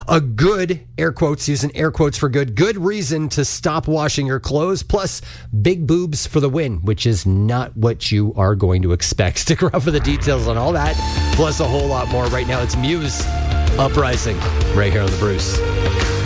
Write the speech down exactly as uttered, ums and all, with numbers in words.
A good, air quotes, using air quotes for good, good reason to stop washing your clothes, plus big boobs for the win, which is not what you are going to expect. Stick around for the details on all that, plus a whole lot more. Right now, it's Muse, Uprising, right here on The Bruce.